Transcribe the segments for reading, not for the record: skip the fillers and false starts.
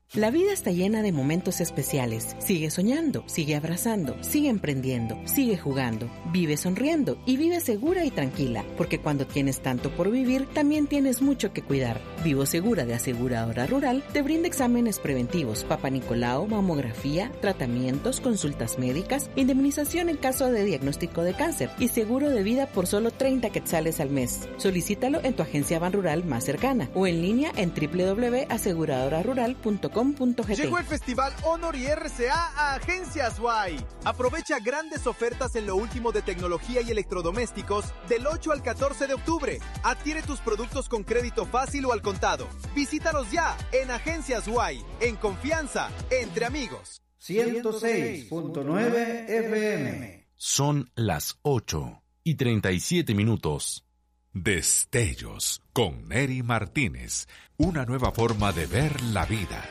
La vida está llena de momentos especiales. Sigue soñando, sigue abrazando, sigue emprendiendo, sigue jugando, vive sonriendo y vive segura y tranquila, porque cuando tienes tanto por vivir, también tienes mucho que cuidar. Vivo Segura de Aseguradora Rural te brinda exámenes preventivos, Papa Nicolau, mamografía, tratamientos, consultas médicas, indemnización en caso de diagnóstico de cáncer y seguro de vida por solo 30 quetzales al mes. Solicítalo en tu agencia Banrural más cercana o en línea en www.aseguradorarural.com. Llegó el Festival Honor y RCA a Agencias Y. Aprovecha grandes ofertas en lo último de tecnología y electrodomésticos del 8 al 14 de octubre. Adquiere tus productos con crédito fácil o al contado. Visítanos ya en Agencias Y. En confianza, entre amigos. 106.9 FM. Son las 8:37. Destellos con Neri Martínez. Una nueva forma de ver la vida.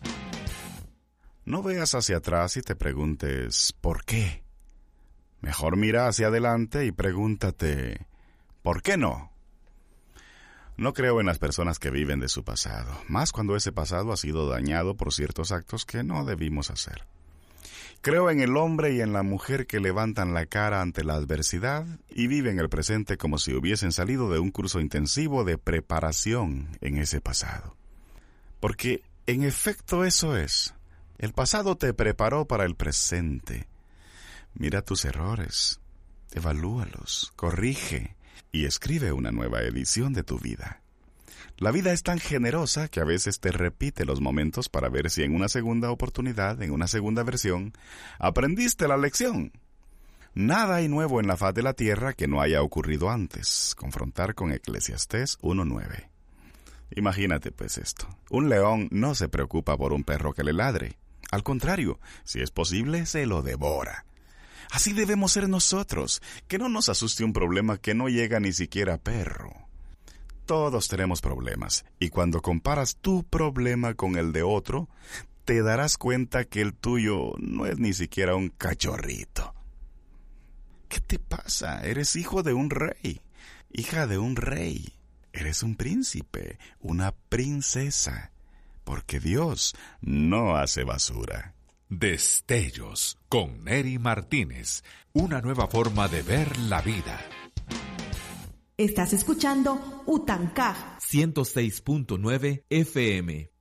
No veas hacia atrás y te preguntes ¿por qué? Mejor mira hacia adelante y pregúntate ¿por qué no? No creo en las personas que viven de su pasado, más cuando ese pasado ha sido dañado por ciertos actos que no debimos hacer. Creo en el hombre y en la mujer que levantan la cara ante la adversidad y viven el presente como si hubiesen salido de un curso intensivo de preparación en ese pasado. Porque, en efecto, eso es. El pasado te preparó para el presente. Mira tus errores, evalúalos, corrige y escribe una nueva edición de tu vida. La vida es tan generosa que a veces te repite los momentos para ver si en una segunda oportunidad, en una segunda versión, aprendiste la lección. Nada hay nuevo en la faz de la tierra que no haya ocurrido antes. Confrontar con Eclesiastés 1:9. Imagínate pues esto. Un león no se preocupa por un perro que le ladre. Al contrario, si es posible, se lo devora. Así debemos ser nosotros, que no nos asuste un problema que no llega ni siquiera a perro. Todos tenemos problemas, y cuando comparas tu problema con el de otro, te darás cuenta que el tuyo no es ni siquiera un cachorrito. ¿Qué te pasa? Eres hijo de un rey, hija de un rey. Eres un príncipe, una princesa, porque Dios no hace basura. Destellos con Neri Martínez. Una nueva forma de ver la vida. Estás escuchando Utancaj 106.9 FM.